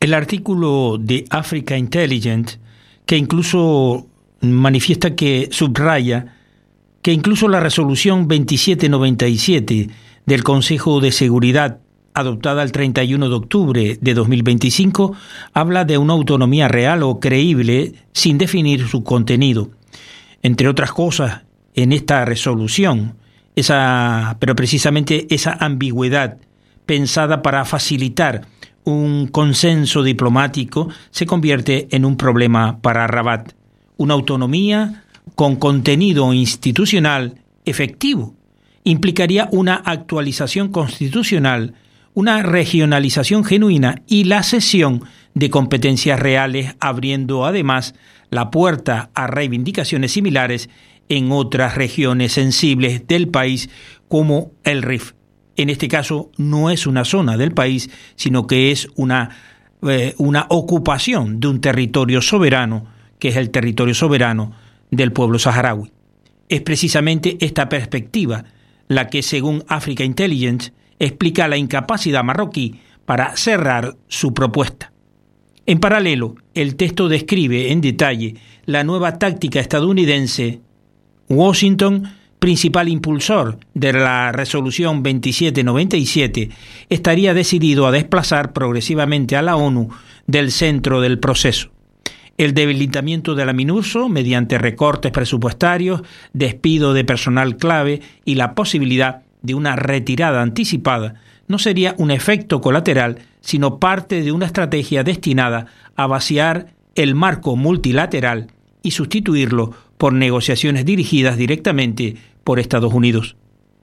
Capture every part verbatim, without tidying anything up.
El artículo de Africa Intelligence, que incluso manifiesta que subraya que incluso la resolución veintisiete noventa y siete del Consejo de Seguridad, adoptada el treinta y uno de octubre de dos mil veinticinco, habla de una autonomía real o creíble sin definir su contenido. Entre otras cosas, en esta resolución, esa, pero precisamente esa ambigüedad pensada para facilitar un consenso diplomático se convierte en un problema para Rabat. Una autonomía con contenido institucional efectivo implicaría una actualización constitucional, una regionalización genuina y la cesión de competencias reales, abriendo además la puerta a reivindicaciones similares en otras regiones sensibles del país como el Rif. En este caso no es una zona del país, sino que es una, eh, una ocupación de un territorio soberano, que es el territorio soberano del pueblo saharaui. Es precisamente esta perspectiva la que, según Africa Intelligence, explica la incapacidad marroquí para cerrar su propuesta. En paralelo, el texto describe en detalle la nueva táctica estadounidense. Washington, principal impulsor de la resolución veintisiete noventa y siete, estaría decidido a desplazar progresivamente a la ONU del centro del proceso. El debilitamiento de la MINURSO mediante recortes presupuestarios, despido de personal clave y la posibilidad de una retirada anticipada no sería un efecto colateral, sino parte de una estrategia destinada a vaciar el marco multilateral y sustituirlo por negociaciones dirigidas directamente por Estados Unidos.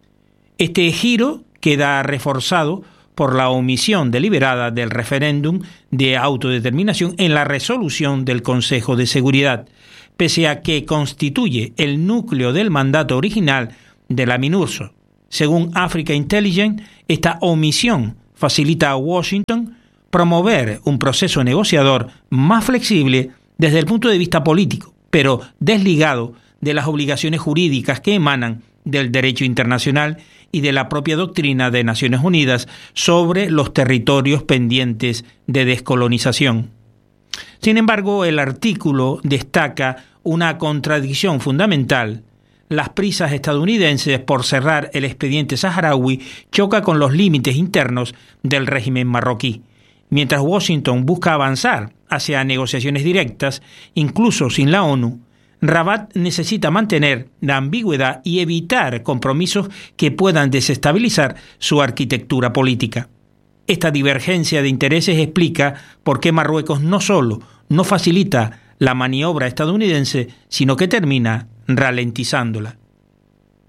Este giro queda reforzado por la omisión deliberada del referéndum de autodeterminación en la resolución del Consejo de Seguridad, pese a que constituye el núcleo del mandato original de la MINURSO. Según Africa Intelligence, esta omisión facilita a Washington promover un proceso negociador más flexible desde el punto de vista político, pero desligado de las obligaciones jurídicas que emanan del derecho internacional y de la propia doctrina de Naciones Unidas sobre los territorios pendientes de descolonización. Sin embargo, el artículo destaca una contradicción fundamental. Las prisas estadounidenses por cerrar el expediente saharaui choca con los límites internos del régimen marroquí. Mientras Washington busca avanzar hacia negociaciones directas, incluso sin la ONU, Rabat necesita mantener la ambigüedad y evitar compromisos que puedan desestabilizar su arquitectura política. Esta divergencia de intereses explica por qué Marruecos no solo no facilita la maniobra estadounidense, sino que termina ralentizándola.